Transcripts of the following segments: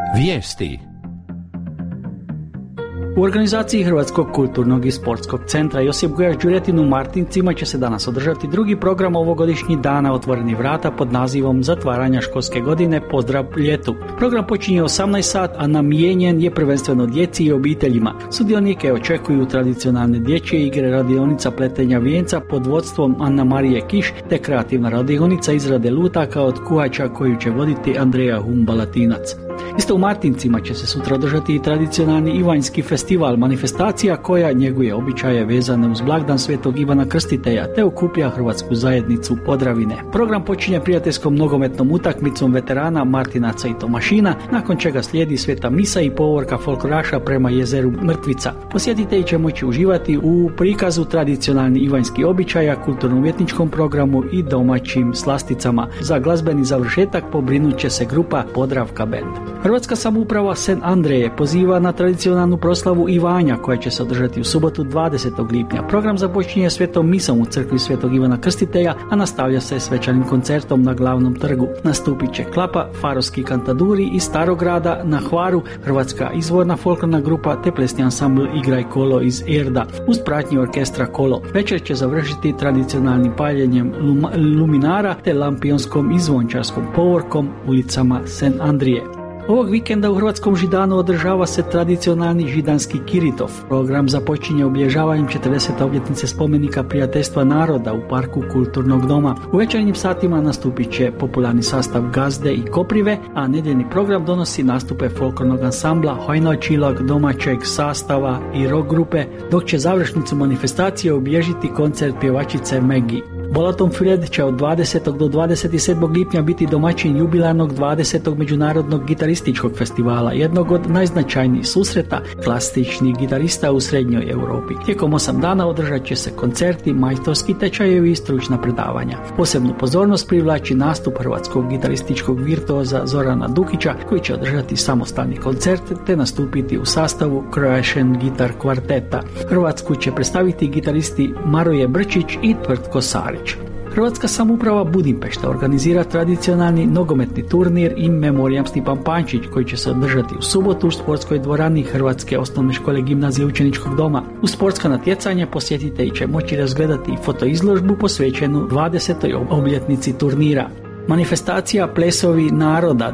Vijesti. U organizaciji Hrvatskog kulturnog i sportskog centra Josip Gojaš Đuretin u Martincima će se danas održati drugi program ovogodišnjih dana otvorenih vrata pod nazivom Zatvaranja školske godine Pozdrav ljetu. Program počinje 18 sat, a namijenjen je prvenstveno djeci i obiteljima. Sudionike očekuju tradicionalne dječje igre, radionica pletenja vijenca pod vodstvom Anna Marije Kiš te kreativna radionica izrade lutaka od kuhača koju će voditi Andreja Humbalatinac. Isto u Martincima će se sutra održati i tradicionalni Ivanjski festival, manifestacija koja njeguje običaje vezane uz blagdan Svetog Ivana Krstitelja te okuplja hrvatsku zajednicu Podravine. Program počinje prijateljskom nogometnom utakmicom veterana Martinaca i Tomašina, nakon čega slijedi sveta misa i povorka folkloraša prema jezeru Mrtvica. Posjetitelji će moći uživati u prikazu tradicionalnih ivanjskih običaja, kulturno-umjetničkom programu i domaćim slasticama. Za glazbeni završetak pobrinut će se grupa Podravka Band. Hrvatska samouprava Sen Andreje poziva na tradicionalnu proslavu Ivanja koja će se održati u subotu 20. lipnja. Program započinje svetom misom u crkvi Svetog Ivana Krstitelja, a nastavlja se svečanim koncertom na glavnom trgu. Nastupit će Klapa, Farovski kantaduri iz Starograda, na Hvaru, Hrvatska izvorna folklorna grupa te plesni ansambl Igraj kolo iz Erda uz pratnju orkestra Kolo. Večer će završiti tradicionalnim paljenjem luminara te lampionskom i zvončarskom povorkom ulicama Sen Andrije. Ovog vikenda u Hrvatskom Židanu održava se tradicionalni židanski Kiritov. Program započinje obilježavanjem 40. obljetnice spomenika prijateljstva naroda u parku Kulturnog doma. U večernjim satima nastupit će popularni sastav Gazde i Koprive, a nedjeljni program donosi nastupe folklornog ansambla Hojnoćilog, domaćeg sastava i rock grupe, dok će završnicu manifestacije obilježiti koncert pjevačice Megi. Bolaton Fred će od 20. do 27. lipnja biti domaćin jubilarnog 20. međunarodnog gitarističkog festivala, jednog od najznačajnijih susreta klasičnih gitarista u srednjoj Europi. Tijekom 8 dana održat će se koncerti, majstorski tečajevi i stručna predavanja. Posebnu pozornost privlači nastup hrvatskog gitarističkog virtuoza Zorana Dukića, koji će održati samostalni koncert te nastupiti u sastavu Croatian Guitar Quarteta. Hrvatsku će predstaviti gitaristi Maroje Brčić i Tvrtko Sarić. Hrvatska samouprava Budimpešta organizira tradicionalni nogometni turnir In Memoriam Stipan Pančić koji će se održati u subotu u sportskoj dvorani Hrvatske osnovne škole gimnazije učeničkog doma. U sportska natjecanja posjetitelji će moći razgledati i fotoizložbu posvećenu 20. obljetnici turnira. Manifestacija Plesovi naroda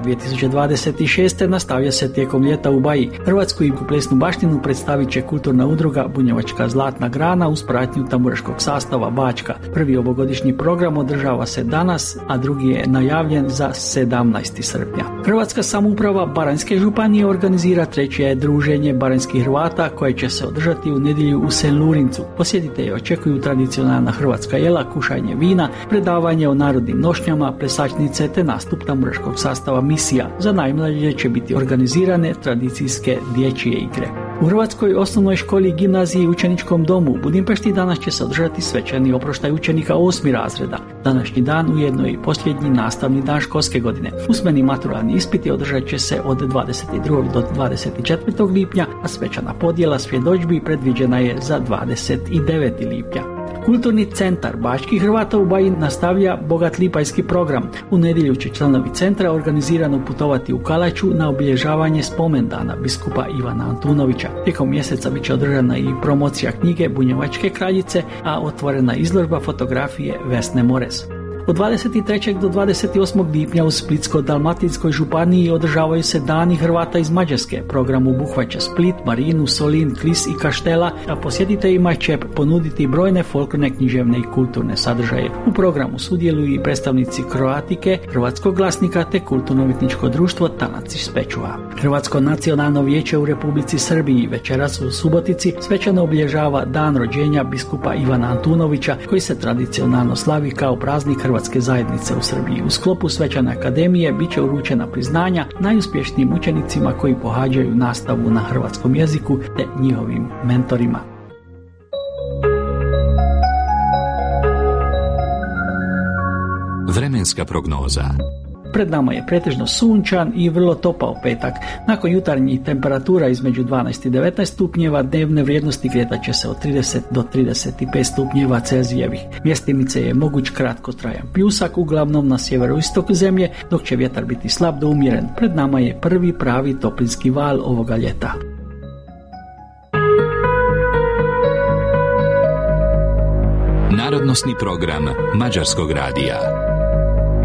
2026. nastavlja se tijekom ljeta u Baji. Hrvatsku i plesnu baštinu predstavit će kulturna udruga Bunjevačka zlatna grana uz pratnju tamburaškog sastava Bačka. Prvi ovogodišnji program održava se danas, a drugi je najavljen za 17. srpnja. Hrvatska samouprava Baranjske županije organizira treće druženje baranjskih Hrvata koje će se održati u nedjelju u Senlurincu. Posjetitelji očekuju tradicionalna hrvatska jela, kušanje vina, predavanje o narodnim nošnjama, plesačnice te nastup tamburaškog sastava Misija. Za najmlađe će biti organizirane tradicijske dječje igre. U Hrvatskoj osnovnoj školi gimnaziji i učeničkom domu u Budimpešti danas će se održati svečani oproštaj učenika 8. razreda. Današnji dan ujedno i posljednji nastavni dan školske godine. Usmeni maturalni ispiti održat će se od 22. do 24. lipnja, a svečana podjela svjedodžbi predviđena je za 29. lipnja. Kulturni centar Bačkih Hrvata u Baji nastavlja bogat lipajski program. U nedjelju će članovi centra organizirano putovati u Kalaču na obilježavanje spomendana biskupa Ivana Antunovića. Tijekom mjeseca bit će održana i promocija knjige Bunjevačke kraljice, a otvorena izložba fotografije Vesne Morez. Od 23. do 28. lipnja u Splitsko-dalmatinskoj županiji održavaju se Dani Hrvata iz Mađarske. Program obuhvaća Split, Marinu, Solin, Klis i Kaštela, a posjetiteljima će ponuditi brojne folklorne, književne i kulturne sadržaje. U programu sudjeluju i predstavnici Kroatike, Hrvatskog glasnika te kulturno-umjetničko društvo Tanac iz Pečuha. Hrvatsko nacionalno vijeće u Republici Srbiji večeras u Subotici svečano obilježava dan rođenja biskupa Ivana Antunovića, koji se tradicionalno slavi kao praznik Hrvatske zajednice u Srbiji. U sklopu svečane akademije bit će uručena priznanja najuspješnijim učenicima koji pohađaju nastavu na hrvatskom jeziku te njihovim mentorima. Vremenska prognoza. Pred nama je pretežno sunčan i vrlo topao petak. Nakon jutarnjih temperatura između 12 i 19 stupnjeva, dnevne vrijednosti kretat će se od 30 do 35 stupnjeva Celzijevih. Mjestimice je moguć kratkotrajan pljusak, uglavnom na sjeveroistoku zemlje, dok će vjetar biti slab do umjeren. Pred nama je prvi pravi toplinski val ovoga ljeta. Narodnosni program Mađarskog radija.